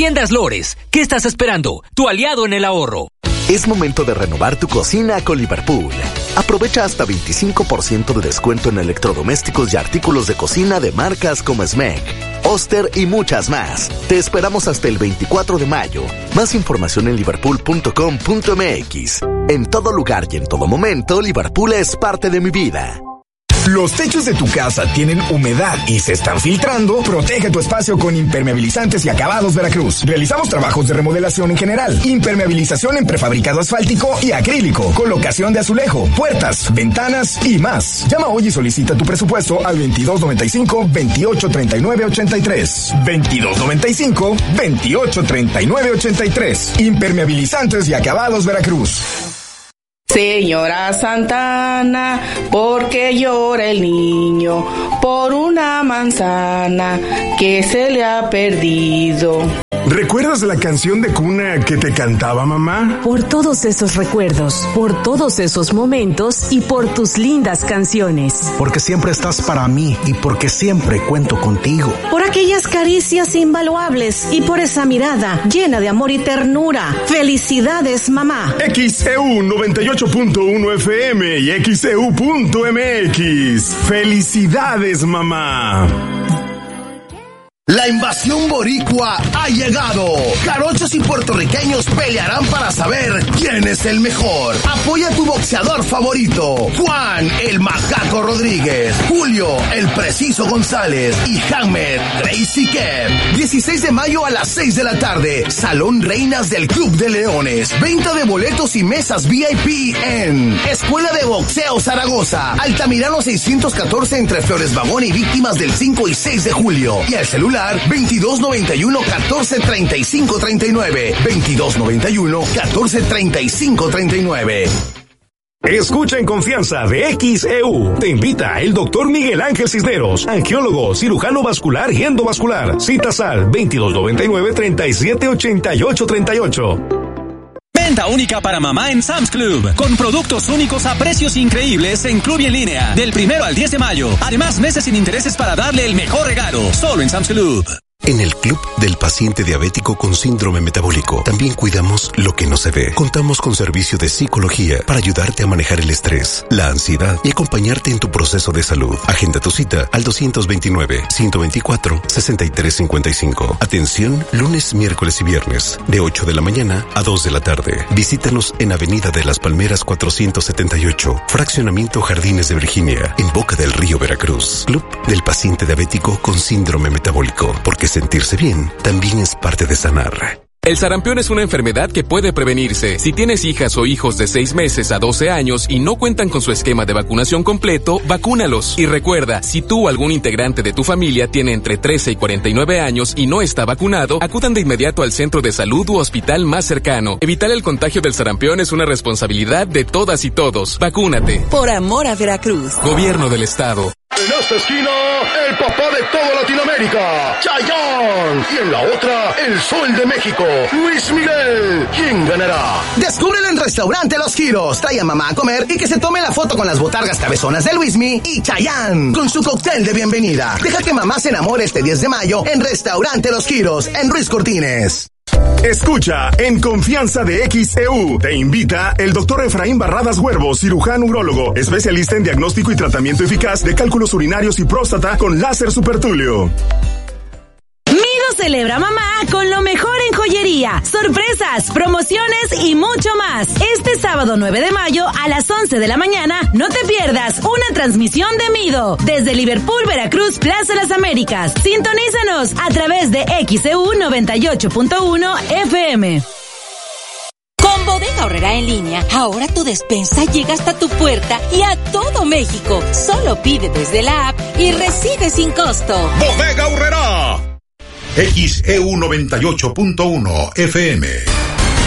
Tiendas Lores, ¿qué estás esperando? Tu aliado en el ahorro. Es momento de renovar tu cocina con Liverpool. Aprovecha hasta 25% de descuento en electrodomésticos y artículos de cocina de marcas como Smeg, Oster y muchas más. Te esperamos hasta el 24 de mayo. Más información en liverpool.com.mx. En todo lugar y en todo momento, Liverpool es parte de mi vida. Los techos de tu casa tienen humedad y se están filtrando. Protege tu espacio con Impermeabilizantes y Acabados Veracruz. Realizamos trabajos de remodelación en general, impermeabilización en prefabricado asfáltico y acrílico, colocación de azulejo, puertas, ventanas y más. Llama hoy y solicita tu presupuesto al 2295-2839-83. 2295-2839-83. Impermeabilizantes y Acabados Veracruz. Señora Santana, ¿por qué llora el niño? Por una manzana que se le ha perdido. ¿Recuerdas la canción de cuna que te cantaba mamá? Por todos esos recuerdos, por todos esos momentos y por tus lindas canciones. Porque siempre estás para mí y porque siempre cuento contigo. Por aquellas caricias invaluables y por esa mirada llena de amor y ternura. Felicidades, mamá. XEU 98.1 FM y XEU.mx. Felicidades, mamá. La invasión boricua ha llegado. Jarochos y puertorriqueños pelearán para saber quién es el mejor. Apoya a tu boxeador favorito. Juan, el Macaco Rodríguez. Julio, el Preciso González. Y Hammer, Gracie Kemp. 16 de mayo a las 6 de la tarde. Salón Reinas del Club de Leones. Venta de boletos y mesas VIP en Escuela de Boxeo Zaragoza. Altamirano 614 entre Flores Magón y Víctimas del 5 y 6 de julio. Y al celular 2291-143539. 2291-143539. Escucha en confianza de XEU. Te invita el doctor Miguel Ángel Cisneros, angiólogo, cirujano vascular y endovascular. Citas al 2299-378838. Venta única para mamá en Sam's Club, con productos únicos a precios increíbles en Club y en línea, del 1 al 10 de mayo. Además, meses sin intereses para darle el mejor regalo, solo en Sam's Club. En el Club del Paciente Diabético con Síndrome Metabólico también cuidamos lo que no se ve. Contamos con servicio de psicología para ayudarte a manejar el estrés, la ansiedad y acompañarte en tu proceso de salud. Agenda tu cita al 229-124-6355. Atención lunes, miércoles y viernes de 8 de la mañana a 2 de la tarde. Visítanos en Avenida de las Palmeras 478, Fraccionamiento Jardines de Virginia, en Boca del Río, Veracruz. Club del Paciente Diabético con Síndrome Metabólico, porque sentirse bien también es parte de sanar. El sarampión es una enfermedad que puede prevenirse. Si tienes hijas o hijos de 6 meses a 12 años y no cuentan con su esquema de vacunación completo, vacúnalos. Y recuerda, si tú o algún integrante de tu familia tiene entre 13 y 49 años y no está vacunado, acudan de inmediato al centro de salud u hospital más cercano. Evitar el contagio del sarampión es una responsabilidad de todas y todos. Vacúnate. Por amor a Veracruz. Gobierno del Estado. En esta esquina, el papá de toda Latinoamérica, Chayanne. Y en la otra, el Sol de México, Luis Miguel. ¿Quién ganará? Descúbrelo en Restaurante Los Giros. Trae a mamá a comer y que se tome la foto con las botargas cabezonas de Luismi y Chayanne con su cóctel de bienvenida. Deja que mamá se enamore este 10 de mayo en Restaurante Los Giros, en Ruiz Cortines. Escucha en confianza de XEU. Te invita el doctor Efraín Barradas Huervo, cirujano urólogo, especialista en diagnóstico y tratamiento eficaz de cálculos urinarios y próstata con láser supertulio. Celebra mamá con lo mejor en joyería, sorpresas, promociones y mucho más. Este sábado 9 de mayo a las 11 de la mañana no te pierdas una transmisión de Mido desde Liverpool, Veracruz, Plaza Las Américas. Sintonízanos a través de XEU 98.1 FM. Con Bodega Aurrerá en línea, ahora tu despensa llega hasta tu puerta y a todo México. Solo pide desde la app y recibe sin costo. Bodega Aurrerá. XEU 98.1 FM.